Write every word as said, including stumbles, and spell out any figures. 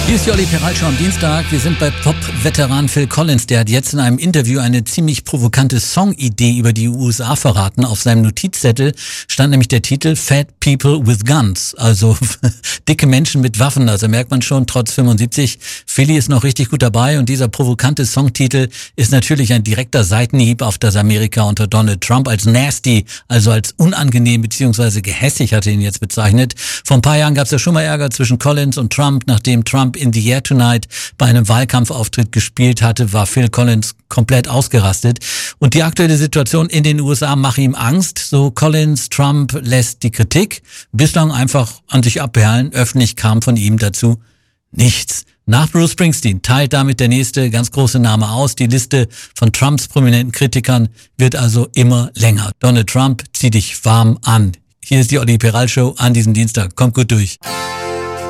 Hier ist die Olli Peralshow am Dienstag. Wir sind bei Pop-Veteran Phil Collins. Der hat jetzt in einem Interview eine ziemlich provokante Songidee über die U S A verraten. Auf seinem Notizzettel stand nämlich der Titel Fat People with Guns, also dicke Menschen mit Waffen. Also merkt man schon, trotz fünfundsiebzig, Philly ist noch richtig gut dabei. Und dieser provokante Songtitel ist natürlich ein direkter Seitenhieb auf das Amerika unter Donald Trump als nasty, also als unangenehm bzw. gehässig, hat er ihn jetzt bezeichnet. Vor ein paar Jahren gab es ja schon mal Ärger zwischen Collins und Trump, nachdem Trump in the Air Tonight bei einem Wahlkampfauftritt gespielt hatte, war Phil Collins komplett ausgerastet. Und die aktuelle Situation in den U S A mache ihm Angst. So Collins, Trump lässt die Kritik bislang einfach an sich abperlen. Öffentlich kam von ihm dazu nichts. Nach Bruce Springsteen teilt damit der nächste ganz große Name aus. Die Liste von Trumps prominenten Kritikern wird also immer länger. Donald Trump, zieh dich warm an. Hier ist die Olli Peralshow an diesem Dienstag. Kommt gut durch.